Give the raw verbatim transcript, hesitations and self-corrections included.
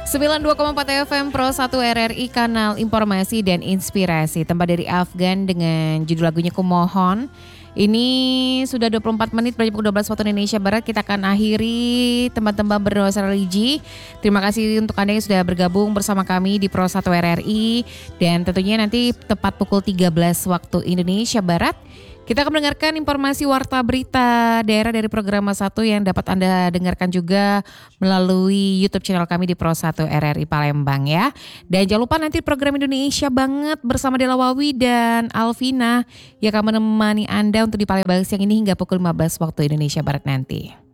sembilan puluh dua koma empat F M Pro satu R R I, kanal informasi dan inspirasi. Tempat dari Afgan dengan judul lagunya Kumohon. Ini sudah dua puluh empat menit berarti pukul dua belas waktu Indonesia Barat. Kita akan akhiri teman-teman bernuansa religi. Terima kasih untuk Anda yang sudah bergabung bersama kami di Pro satu R R I. Dan tentunya nanti tepat pukul tiga belas waktu Indonesia Barat, kita akan mendengarkan informasi warta berita daerah dari program satu yang dapat Anda dengarkan juga melalui YouTube channel kami di Pro satu R R I Palembang ya. Dan jangan lupa nanti program Indonesia Banget bersama Dela Wawi dan Alvina yang akan menemani Anda untuk di Palembang siang ini hingga pukul lima belas waktu Indonesia Barat nanti.